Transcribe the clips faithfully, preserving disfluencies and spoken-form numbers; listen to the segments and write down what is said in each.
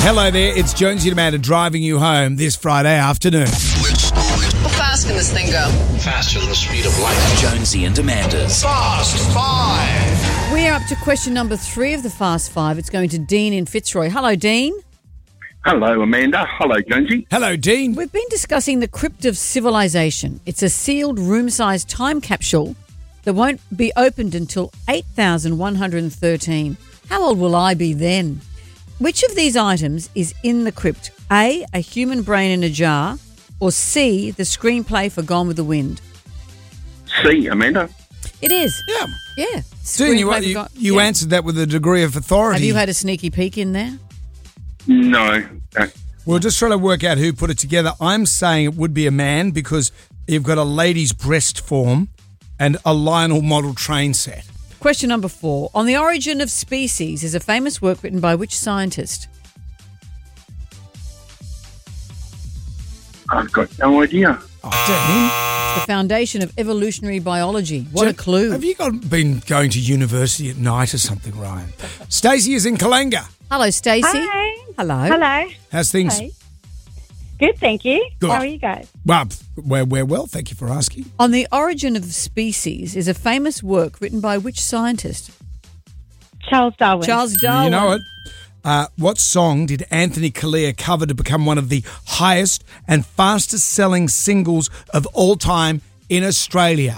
Hello there, it's Jonesy and Amanda driving you home this Friday afternoon. How fast can this thing go? Faster than the speed of light. Jonesy and Amanda's Fast Five. We're up to question number three of the Fast Five. It's going to Dean in Fitzroy. Hello, Dean. Hello, Amanda. Hello, Jonesy. Hello, Dean. We've been discussing the Crypt of Civilization. It's a sealed room-sized time capsule that won't be opened until eight thousand one hundred thirteen. How old will I be then? Which of these items is in the crypt? A, a human brain in a jar, or C, the screenplay for Gone with the Wind? C, Amanda. It is. Yeah. Yeah. Dean, you, Screenplay for you, Gone- you yeah. answered that with a degree of authority. Have you had a sneaky peek in there? No. Uh, We're just trying to work out who put it together. I'm saying it would be a man because you've got a lady's breast form and a Lionel model train set. Question number four. On the Origin of Species is a famous work written by which scientist? I've got no idea. Oh, The foundation of evolutionary biology. What Dean. a clue. Have you got, been going to university at night or something, Ryan? Stacey is in Kalanga. Hello, Stacey. Hi. Hello. Hello. How's things? Hey. Good, thank you. Good. How are you guys? Well, we're, we're well, thank you for asking. On the Origin of Species is a famous work written by which scientist? Charles Darwin. Charles Darwin. You know it. Uh, what song did Anthony Callea cover to become one of the highest and fastest selling singles of all time in Australia?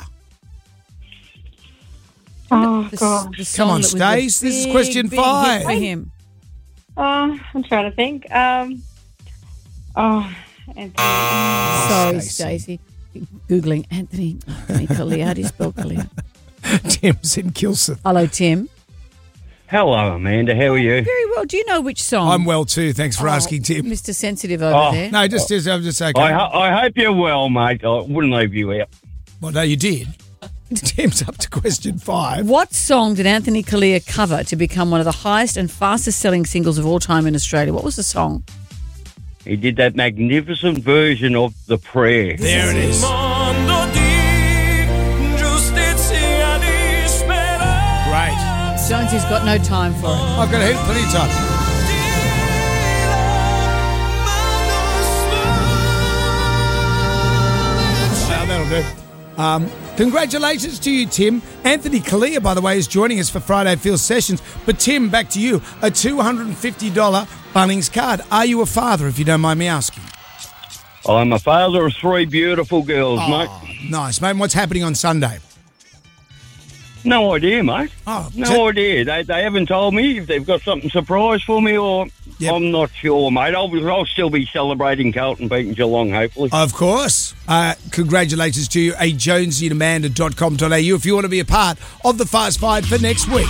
Oh, The, God. the song Come on, that was a Stace, this is big, question big hit five. for him. Oh, I'm trying to think. Um, oh, Anthony. Sorry, Stacey. Stacey. Googling Anthony Anthony Callea. How do you spell Callea? Tim's in Kilsyth. Hello, Tim. Hello, Amanda. How are you? Very well. Do you know which song? I'm well too. Thanks for Oh, asking, Tim. Mister Sensitive over Oh. there. No, just, just I'm just okay. I, ho- I hope you're well, mate. I wouldn't leave you out. Well, no, you did. Tim's up to question five. What song did Anthony Callea cover to become one of the highest and fastest selling singles of all time in Australia? What was the song? He did that magnificent version of The Prayer. There it is. Great. Jonesy's got no time for it. I've got a heap, plenty of time. Now that'll do. Um, congratulations to you, Tim. Anthony Callea, by the way, is joining us for Friday Field Sessions. But Tim, back to you. A two hundred fifty dollars Bunnings card. Are you a father, if you don't mind me asking? I'm a father of three beautiful girls, mate. Nice, mate. What's happening on Sunday? No idea, mate. Oh, No so- idea. They they haven't told me if they've got something surprise for me or... Yep. I'm not sure, mate. I'll, I'll still be celebrating Carlton beating Geelong, hopefully. Of course. Uh, congratulations to you, a jonesy and amanda dot com dot a u if you want to be a part of the Fast Five for next week.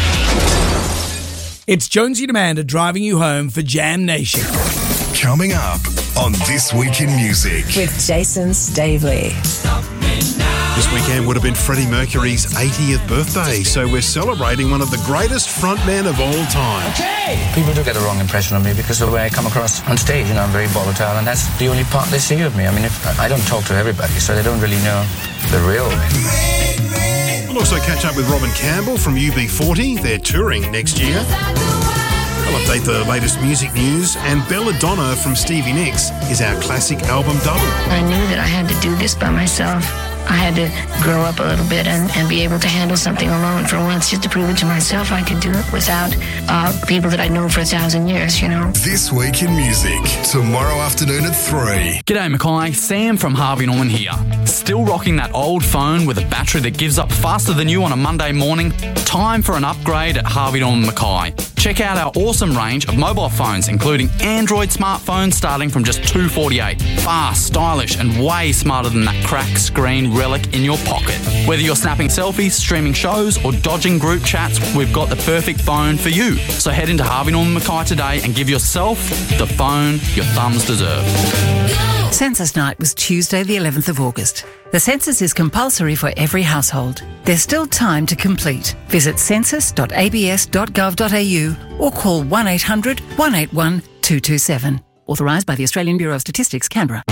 It's Jonesy and Amanda driving you home for Jam Nation. Coming up on This Week in Music. With Jason Stavely. This weekend would have been Freddie Mercury's eightieth birthday, so we're celebrating one of the greatest frontmen of all time. People do get a wrong impression of me because of the way I come across on stage. You know, I'm very volatile, and that's the only part they see of me. I mean, if, I don't talk to everybody, so they don't really know the real me. We'll also catch up with Robin Campbell from U B forty. They're touring next year. I'll update the latest music news, and Belladonna from Stevie Nicks is our classic album double. I knew that I had to do this by myself. I had to grow up a little bit and, and be able to handle something alone for once, just to prove it to myself I could do it without uh, people that I'd known for a thousand years, you know. This Week in Music, tomorrow afternoon at three. G'day Mackay, Sam from Harvey Norman here. Still rocking that old phone with a battery that gives up faster than you on a Monday morning? Time for an upgrade at Harvey Norman Mackay. Check out our awesome range of mobile phones, including Android smartphones starting from just two dollars forty-eight. Fast, stylish, and way smarter than that cracked screen relic in your pocket. Whether you're snapping selfies, streaming shows, or dodging group chats, we've got the perfect phone for you. So head into Harvey Norman Mackay today and give yourself the phone your thumbs deserve. Census night was Tuesday the eleventh of August. The census is compulsory for every household. There's still time to complete. Visit census dot a b s dot gov dot a u or call one eight hundred one eight one two two seven. Authorised by the Australian Bureau of Statistics, Canberra.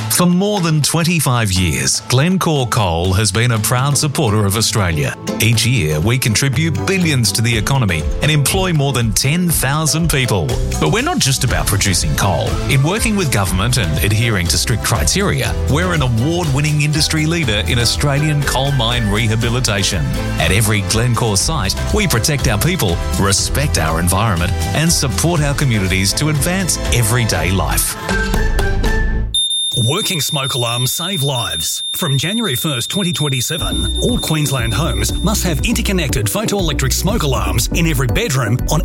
For more than twenty-five years, Glencore Coal has been a proud supporter of Australia. Each year, we contribute billions to the economy and employ more than ten thousand people. But we're not just about producing coal. In working with government and adhering to strict criteria, we're an award-winning industry leader in Australian coal mine rehabilitation. At every Glencore site, we protect our people, respect our environment, and support our communities to advance everyday life. Working smoke alarms save lives. From January first, twenty twenty-seven, all Queensland homes must have interconnected photoelectric smoke alarms in every bedroom on